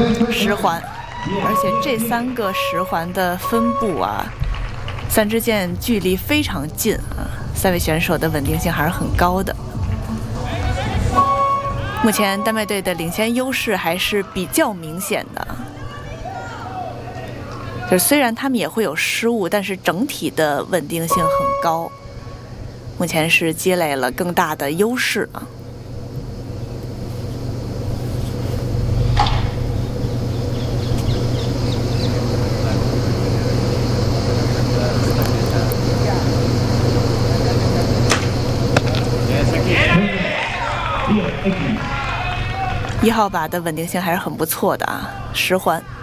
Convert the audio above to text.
十环，而且这3个十环的分布啊，3支箭距离非常近啊，3位选手的稳定性还是很高的。目前丹麦队的领先优势还是比较明显的，就是虽然他们也会有失误，但是整体的稳定性很高，目前是积累了更大的优势啊。1号靶的稳定性还是很不错的啊，10环。